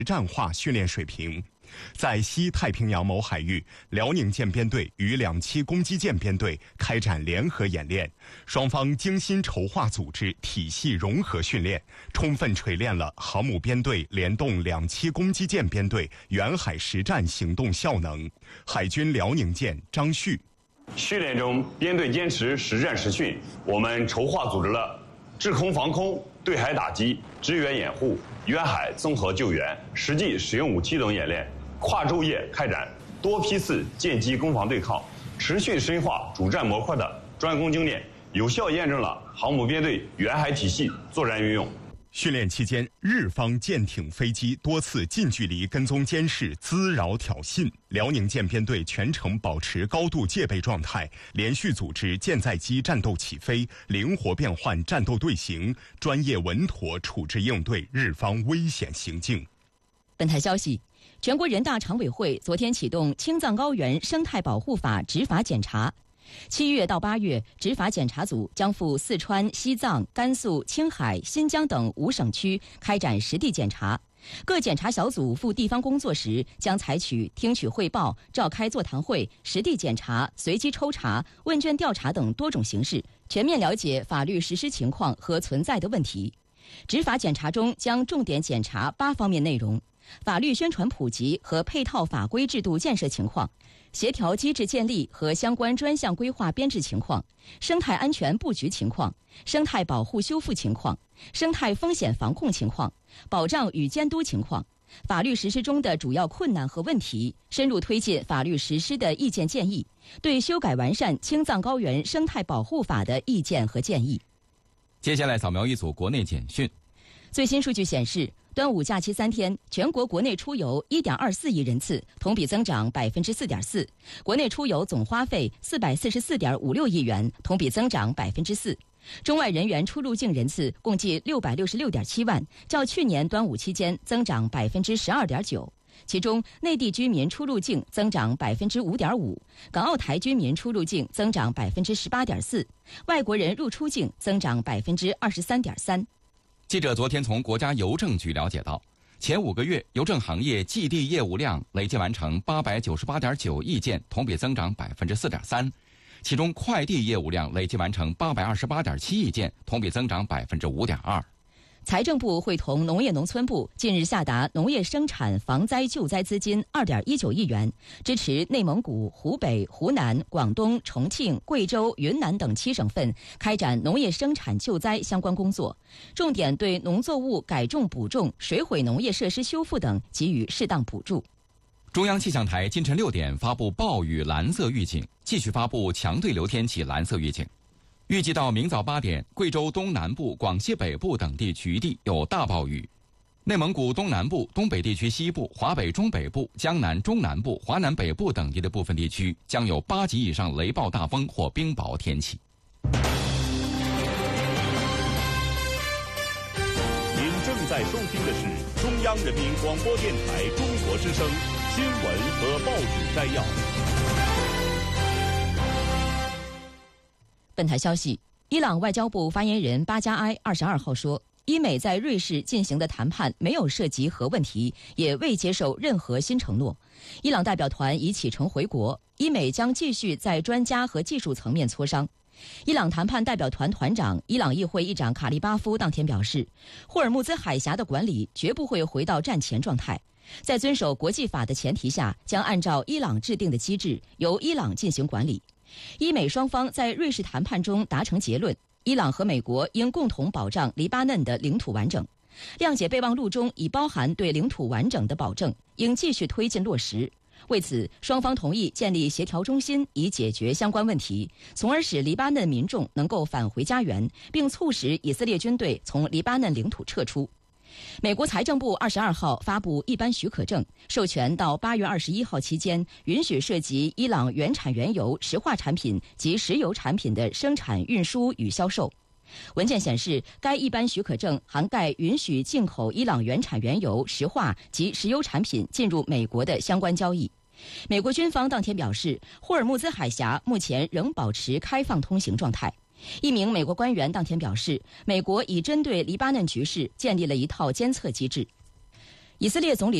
战化训练水平。在西太平洋某海域，辽宁舰编队与2栖攻击舰编队开展联合演练，双方精心筹划组织，体系融合训练，充分锤炼了航母编队联动2栖攻击舰编队远海实战行动效能。海军辽宁舰张旭： 训练中，编队坚持实战实训，我们筹划组织了制空防空、对海打击、支援掩护、远海综合救援、实际使用武器等演练，跨昼夜开展多批次舰机攻防对抗，持续深化主战模块的专攻精练，有效验证了航母编队远海体系作战运用。 训练期间，日方舰艇、飞机多次近距离跟踪监视、滋扰挑衅，辽宁舰编队全程保持高度戒备状态，连续组织舰载机战斗起飞，灵活变换战斗队形，专业稳妥处置应对日方危险行径。 本台消息，全国人大常委会昨天启动青藏高原生态保护法执法检查。7月到8月，执法检查组将赴四川、西藏、甘肃、青海、新疆等5省区开展实地检查。各检查小组赴地方工作时，将采取听取汇报、召开座谈会、实地检查、随机抽查、问卷调查等多种形式，全面了解法律实施情况和存在的问题。执法检查中将重点检查8方面内容：法律宣传普及和配套法规制度建设情况，协调机制建立和相关专项规划编制情况，生态安全布局情况，生态保护修复情况，生态风险防控情况，保障与监督情况，法律实施中的主要困难和问题，深入推进法律实施的意见建议，对修改完善青藏高原生态保护法的意见和建议。 接下来扫描一组国内简讯。 最新数据显示，端午假期3天，全国国内出游1.24亿人次，同比增长4.4%；国内出游总花费444.56亿元，同比增长4%。中外人员出入境人次共计666.7万，较去年端午期间增长12.9%。其中，内地居民出入境增长5.5%，港澳台居民出入境增长18.4%，外国人入出境增长23.3%。 记者昨天从国家邮政局了解到，前5个月邮政行业寄递业务量累计完成898.9亿件，同比增长4.3%。其中，快递业务量累计完成828.7亿件，同比增长5.2%。 财政部会同农业农村部近日下达农业生产防灾救灾资金2.19亿元，支持内蒙古、湖北、湖南、广东、重庆、贵州、云南等7省份开展农业生产救灾相关工作，重点对农作物改种补种、水毁农业设施修复等给予适当补助。 中央气象台今晨6点发布暴雨蓝色预警，继续发布强对流天气蓝色预警。预计到明早8点，贵州东南部、广西北部等地局地有大暴雨，内蒙古东南部、东北地区西部、华北中北部、江南中南部、华南北部等地的部分地区将有8级以上雷暴大风或冰雹天气。 您正在收听的是中央人民广播电台中国之声新闻和报纸摘要。 本台消息，伊朗外交部发言人巴加埃22号说，伊美在瑞士进行的谈判没有涉及核问题，也未接受任何新承诺。伊朗代表团已启程回国，伊美将继续在专家和技术层面磋商。伊朗谈判代表团团长、伊朗议会议长卡利巴夫当天表示，霍尔木兹海峡的管理绝不会回到战前状态，在遵守国际法的前提下，将按照伊朗制定的机制，由伊朗进行管理。伊美双方在瑞士谈判中达成结论，伊朗和美国应共同保障黎巴嫩的领土完整。谅解备忘录中已包含对领土完整的保证，应继续推进落实。为此，双方同意建立协调中心，以解决相关问题，从而使黎巴嫩民众能够返回家园，并促使以色列军队从黎巴嫩领土撤出。美国财政部22号发布一般许可证，授权到8月21号期间，允许涉及伊朗原产原油、石化产品及石油产品的生产、运输与销售。文件显示，该一般许可证涵盖允许进口伊朗原产原油、石化及石油产品进入美国的相关交易。美国军方当天表示，霍尔木兹海峡目前仍保持开放通行状态。一名美国官员当天表示，美国已针对黎巴嫩局势建立了一套监测机制。 以色列总理